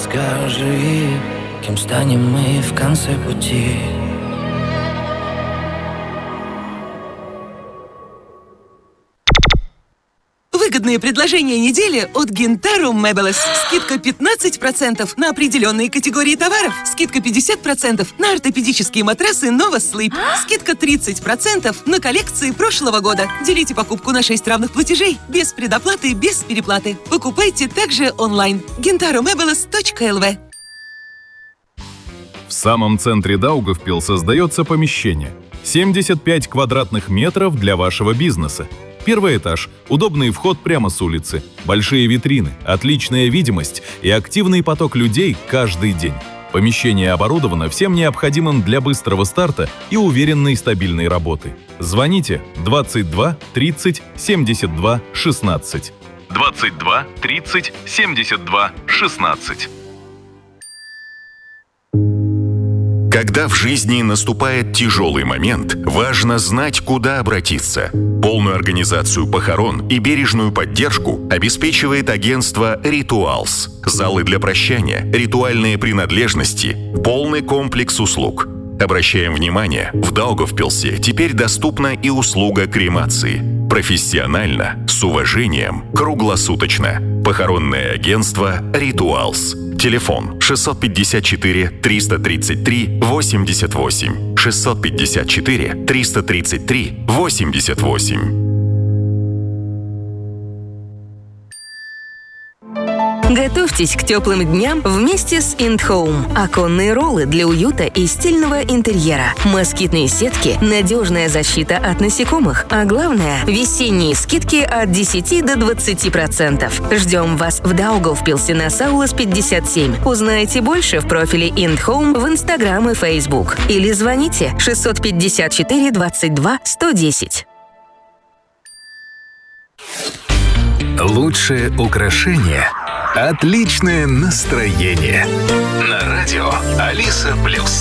Скажи, кем станем мы в конце пути? Выгодные предложения недели от Gentarum Meubles. Скидка 15% на определенные категории товаров. Скидка 50% на ортопедические матрасы Nova Sleep. Скидка 30% на коллекции прошлого года. Делите покупку на 6 равных платежей. Без предоплаты, без переплаты. Покупайте также онлайн. gentarumeubles.lv. В самом центре Даугавпилса сдается помещение. 75 квадратных метров для вашего бизнеса. Первый этаж, удобный вход прямо с улицы, большие витрины, отличная видимость и активный поток людей каждый день. Помещение оборудовано всем необходимым для быстрого старта и уверенной стабильной работы. Звоните 22 30 72 16. 22 30 72 16. Когда в жизни наступает тяжелый момент, важно знать, куда обратиться. Полную организацию похорон и бережную поддержку обеспечивает агентство «Ритуалс». Залы для прощания, ритуальные принадлежности, полный комплекс услуг. Обращаем внимание, в Даугавпилсе теперь доступна и услуга кремации. Профессионально, с уважением, круглосуточно. Похоронное агентство «Ритуалс». Телефон 654 333 88. 654 333 88. Готовьтесь к теплым дням вместе с IndHome. Оконные роллы для уюта и стильного интерьера. Москитные сетки, надежная защита от насекомых. А главное, весенние скидки от 10 до 20%. Ждем вас в Даугавпилсе на Саулас 57. Узнайте больше в профиле IndHome в Instagram и Facebook. Или звоните 654 22 110. Лучшее украшение – отличное настроение. На радио Алиса Плюс.